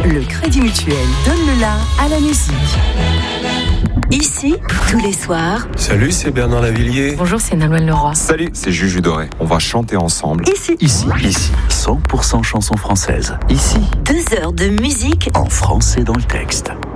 Le Crédit Mutuel donne le la à la musique. Ici, tous les soirs. Salut, c'est Bernard Lavillier. Bonjour, c'est Nolwenn Leroy. Salut, c'est Juju Doré. On va chanter ensemble. Ici. 100% chansons françaises. Ici. 2 heures de musique en français dans le texte.